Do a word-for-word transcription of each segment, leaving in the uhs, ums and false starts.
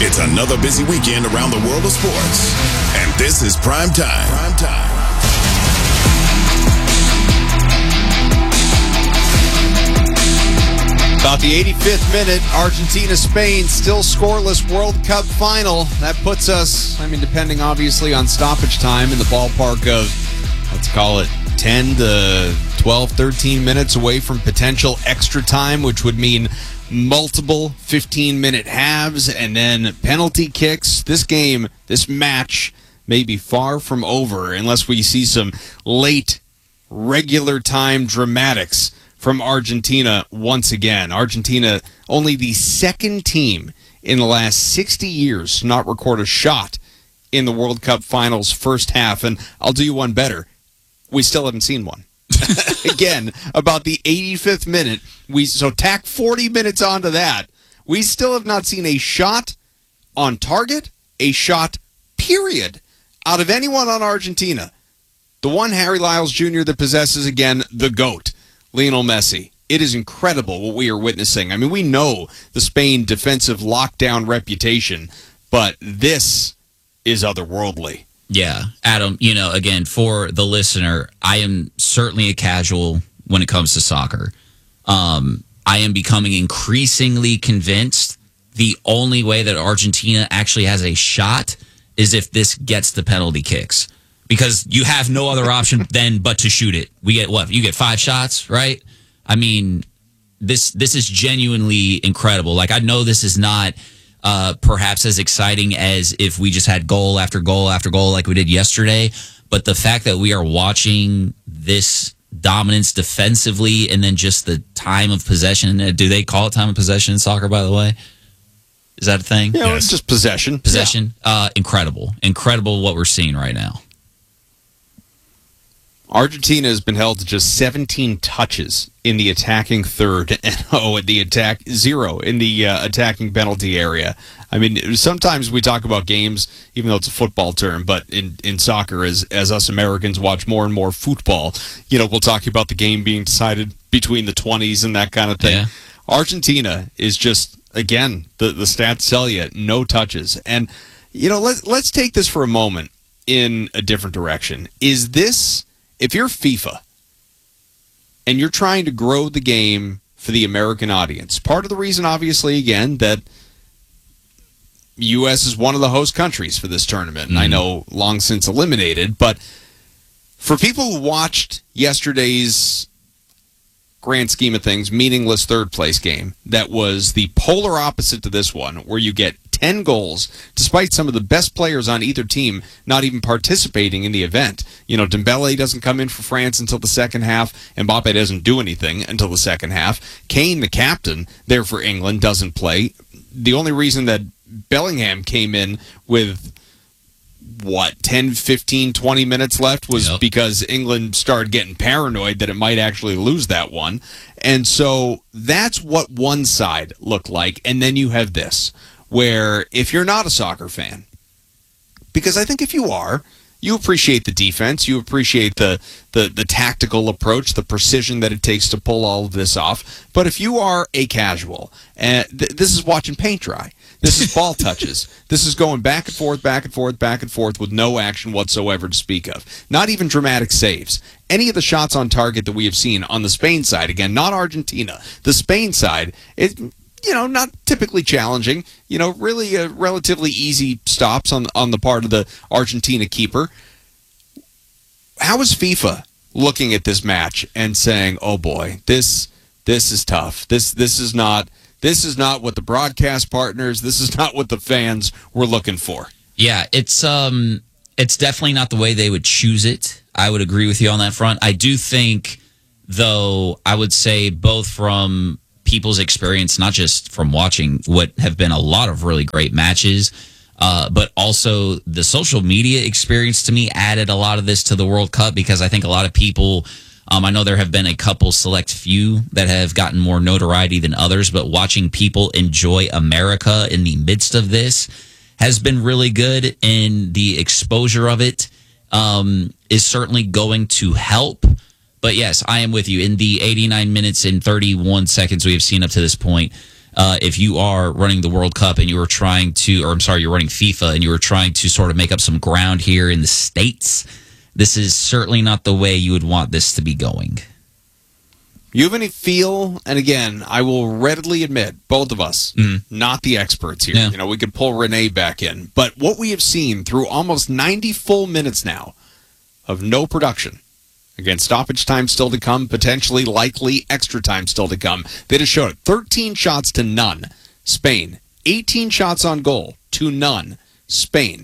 It's another busy weekend around the world of sports. And this is Prime Time. Prime Time. About the eighty-fifth minute, Argentina-Spain, still scoreless World Cup final. That puts us, I mean, depending obviously on stoppage time, in the ballpark of, let's call it ten to twelve, thirteen minutes away from potential extra time, which would mean multiple fifteen-minute halves and then penalty kicks. This game, this match may be far from over unless we see some late regular time dramatics from Argentina once again. Argentina, only the second team in the last sixty years to not record a shot in the World Cup finals first half. And I'll do you one better. We still haven't seen one. Again, about the eighty-fifth minute, we so tack forty minutes onto that. We still have not seen a shot on target, a shot, period, out of anyone on Argentina. The one Harry Lyles Junior that possesses, again, the GOAT, Lionel Messi. It is incredible what we are witnessing. I mean, we know the Spain defensive lockdown reputation, but this is otherworldly. Yeah, Adam, you know, again, for the listener, I am certainly a casual when it comes to soccer. Um, I am becoming increasingly convinced the only way that Argentina actually has a shot is if this gets the penalty kicks. Because you have no other option then but to shoot it. We get what? You get five shots, right? I mean, this this is genuinely incredible. Like, I know this is not uh, perhaps as exciting as if we just had goal after goal after goal like we did yesterday. But the fact that we are watching this dominance defensively and then just the time of possession. Do they call it time of possession in soccer, by the way? Is that a thing? Yeah, yes. It's just possession. Possession. Yeah. Uh, incredible. Incredible what we're seeing right now. Argentina has been held to just seventeen touches in the attacking third, and oh, at the attack zero in the uh, attacking penalty area. I mean, sometimes we talk about games, even though it's a football term, but in, in soccer, as as us Americans watch more and more football, you know, we'll talk about the game being decided between the twenties and that kind of thing. Yeah. Argentina is just, again, the the stats tell you, no touches, and you know, let's let's take this for a moment in a different direction. Is this, if you're FIFA and you're trying to grow the game for the American audience, part of the reason, obviously, again, that U S is one of the host countries for this tournament, and mm-hmm. I know long since eliminated, but for people who watched yesterday's grand scheme of things, meaningless third-place game, that was the polar opposite to this one, where you get ten goals, despite some of the best players on either team not even participating in the event. You know, Dembele doesn't come in for France until the second half, and Mbappe doesn't do anything until the second half. Kane, the captain, there for England, doesn't play. The only reason that Bellingham came in with, what, ten, fifteen, twenty minutes left was yep. because England started getting paranoid that it might actually lose that one. And so that's what one side looked like. And then you have this, where if you're not a soccer fan, because I think if you are, you appreciate the defense, you appreciate the, the, the tactical approach, the precision that it takes to pull all of this off. But if you are a casual, and th- this is watching paint dry, this is ball touches, this is going back and forth, back and forth, back and forth with no action whatsoever to speak of. Not even dramatic saves. Any of the shots on target that we have seen on the Spain side, again, not Argentina, the Spain side, it, you know, not typically challenging, you know, really uh, relatively easy stops on, on the part of the Argentina keeper. How is FIFA looking at this match and saying, oh boy, this this is tough. This this is not this is not what the broadcast partners, this is not what the fans were looking for. Yeah, it's um it's definitely not the way they would choose it. I would agree with you on that front. I do think, though, I would say both from people's experience, not just from watching what have been a lot of really great matches, uh, but also the social media experience to me added a lot of this to the World Cup, because I think a lot of people, um, I know there have been a couple select few that have gotten more notoriety than others, but watching people enjoy America in the midst of this has been really good, and the exposure of it um, is certainly going to help. But yes, I am with you. In the eighty-nine minutes and thirty-one seconds we have seen up to this point, Uh, if you are running the World Cup and you are trying to, or I'm sorry, you're running FIFA and you are trying to sort of make up some ground here in the States, this is certainly not the way you would want this to be going. You have any feel, and again, I will readily admit, both of us, mm. not the experts here. Yeah. You know, we could pull Renee back in. But what we have seen through almost ninety full minutes now of no production, again, stoppage time still to come, potentially, likely, extra time still to come. They just showed it. thirteen shots to none, Spain. eighteen shots on goal to none, Spain.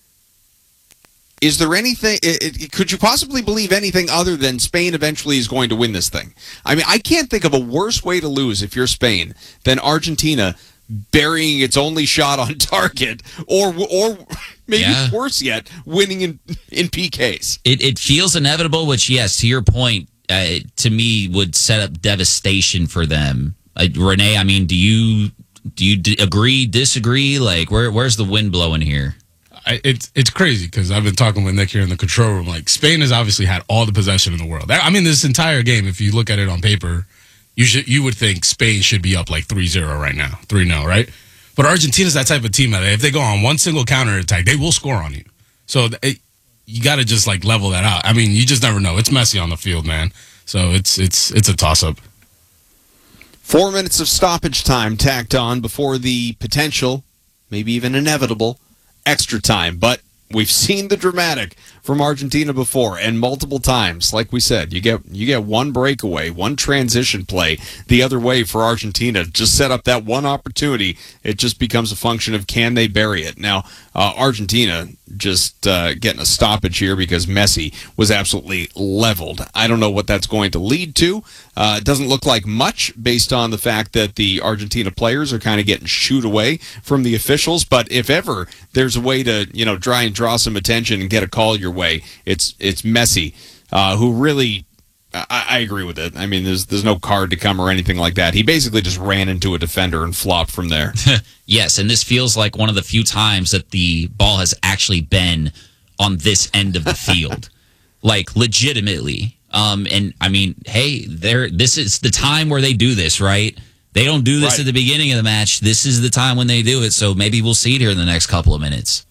Is there anything, it, it, could you possibly believe anything other than Spain eventually is going to win this thing? I mean, I can't think of a worse way to lose if you're Spain than Argentina burying its only shot on target, or or maybe yeah. worse yet, winning in, in P Ks. It, it feels inevitable, which, yes, to your point, uh, to me, would set up devastation for them. Uh, Renee, I mean, do you do you d- agree, disagree? Like, where where's the wind blowing here? I, it's it's crazy because I've been talking with Nick here in the control room. Like, Spain has obviously had all the possession in the world. I mean, this entire game, if you look at it on paper, you should you would think Spain should be up like three zero right now, three nil, right? But Argentina's that type of team that if they go on one single counterattack, they will score on you. So it, you got to just like level that out. I mean, you just never know. It's messy on the field, man. So it's it's it's a toss up. Four minutes of stoppage time tacked on before the potential, maybe even inevitable, extra time. But we've seen the dramatic from Argentina before, and multiple times. Like we said, you get you get one breakaway, one transition play the other way for Argentina. Just set up that one opportunity. It just becomes a function of can they bury it. Now, uh, Argentina just uh, getting a stoppage here because Messi was absolutely leveled. I don't know what that's going to lead to. Uh, it doesn't look like much based on the fact that the Argentina players are kind of getting shooed away from the officials. But if ever there's a way to, you know, try and draw some attention and get a call your way, it's it's Messi, uh, who really, I, I agree with it. I mean, there's there's no card to come or anything like that. He basically just ran into a defender and flopped from there. Yes, and this feels like one of the few times that the ball has actually been on this end of the field, like legitimately. Um, and I mean, hey, there. This is the time where they do this, right? They don't do this Right. at the beginning of the match. This is the time when they do it. So maybe we'll see it here in the next couple of minutes.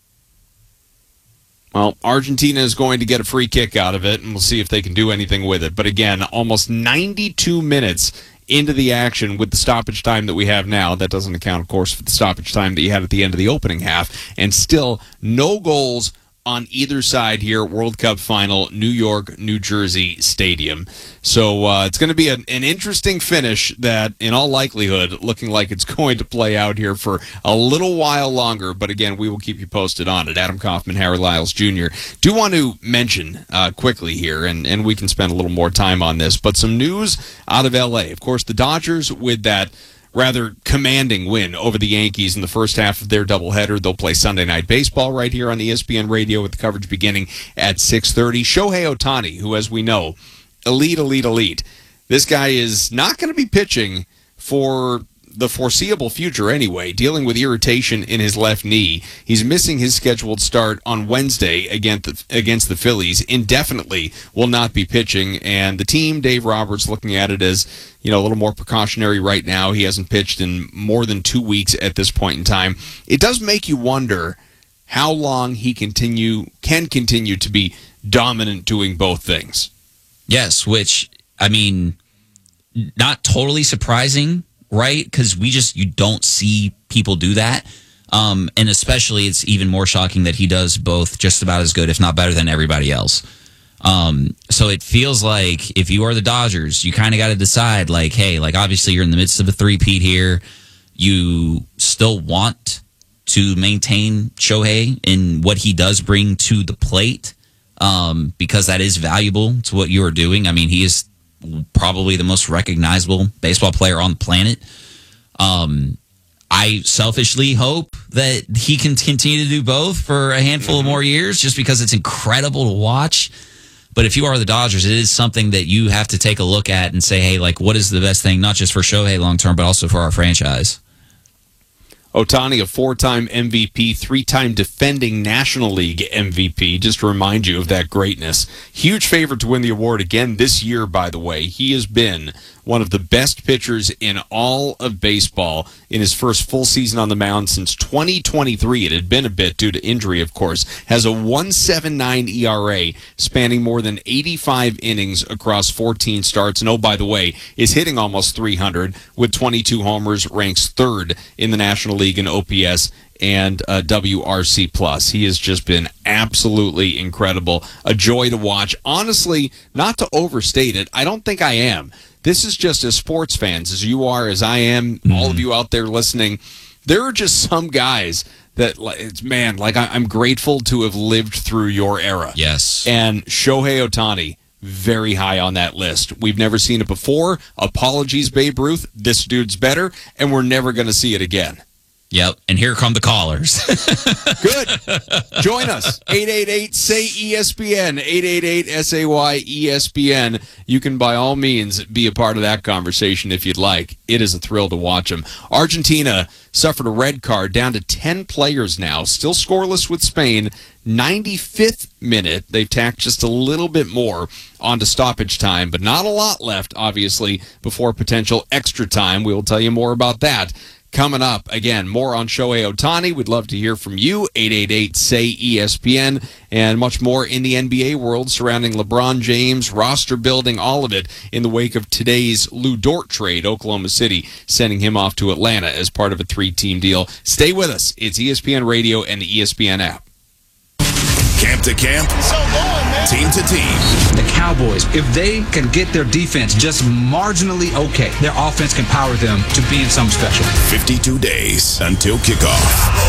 Well, Argentina is going to get a free kick out of it, and we'll see if they can do anything with it. But again, almost ninety-two minutes into the action with the stoppage time that we have now. That doesn't account, of course, for the stoppage time that you had at the end of the opening half. And still no goals on either side here at World Cup final, New York, New Jersey Stadium. So uh, it's going to be an, an interesting finish that, in all likelihood, looking like it's going to play out here for a little while longer. But again, we will keep you posted on it. Adam Kaufman, Harry Lyles Junior Do want to mention uh, quickly here, and, and we can spend a little more time on this, but some news out of L A. Of course, the Dodgers with that rather commanding win over the Yankees in the first half of their doubleheader. They'll play Sunday Night Baseball right here on E S P N Radio with the coverage beginning at six thirty. Shohei Ohtani, who, as we know, elite, elite, elite. This guy is not going to be pitching for the foreseeable future anyway, dealing with irritation in his left knee. He's missing his scheduled start on Wednesday against the, against the Phillies. Indefinitely will not be pitching, and the team, Dave Roberts, looking at it as, you know, a little more precautionary right now. He hasn't pitched in more than two weeks at this point in time. It does make you wonder how long he continue can continue to be dominant doing both things. Yes, which, I mean, not totally surprising, right? Because we just, you don't see people do that. Um, and especially it's even more shocking that he does both just about as good, if not better than everybody else. Um, so it feels like if you are the Dodgers, you kind of got to decide, like, hey, like obviously you're in the midst of a three-peat here. You still want to maintain Shohei in what he does bring to the plate, um, because that is valuable to what you are doing. I mean, he is probably the most recognizable baseball player on the planet. Um, I selfishly hope that he can continue to do both for a handful mm-hmm. of more years, just because it's incredible to watch. But if you are the Dodgers, it is something that you have to take a look at and say, hey, like, what is the best thing, not just for Shohei long term, but also for our franchise? Ohtani, a four-time M V P, three-time defending National League M V P, just to remind you of that greatness. Huge favorite to win the award again this year, by the way. He has been one of the best pitchers in all of baseball in his first full season on the mound since twenty twenty-three. It had been a bit due to injury, of course. Has a one point seven nine E R A, spanning more than eighty-five innings across fourteen starts. And oh, by the way, is hitting almost three hundred with twenty-two homers, ranks third in the National League in O P S and uh, W R C plus. He has just been absolutely incredible. A joy to watch. Honestly, not to overstate it, I don't think I am. This is just as sports fans, as you are, as I am, mm-hmm. all of you out there listening, there are just some guys that, it's man, like I, I'm grateful to have lived through your era. Yes. And Shohei Ohtani, very high on that list. We've never seen it before. Apologies, Babe Ruth. This dude's better, and we're never going to see it again. Yep, and here come the callers. Good. Join us. eight eight eight, S A Y, E S P N. eight eight eight, S A Y, E S P N. You can, by all means, be a part of that conversation if you'd like. It is a thrill to watch them. Argentina suffered a red card, down to ten players now. Still scoreless with Spain. ninety-fifth minute. They've tacked just a little bit more onto stoppage time, but not a lot left, obviously, before potential extra time. We will tell you more about that coming up. Again, more on Shohei Ohtani. We'd love to hear from you. eight eight eight, S A Y, E S P N. And much more in the N B A world surrounding LeBron James, roster building, all of it in the wake of today's Lou Dort trade. Oklahoma City sending him off to Atlanta as part of a three-team deal. Stay with us. It's E S P N Radio and the E S P N app. Camp to camp, team to team. The Cowboys, if they can get their defense just marginally okay, their offense can power them to being something special. fifty-two days until kickoff.